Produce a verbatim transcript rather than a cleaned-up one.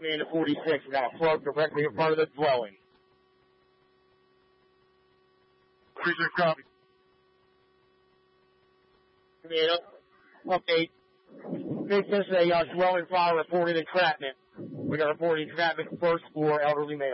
Command forty-six, we got a plug directly in front of the dwelling. forty-six, copy. Command, update. Make this a uh, dwelling fire reported entrapment. We got reported entrapment first floor elderly male.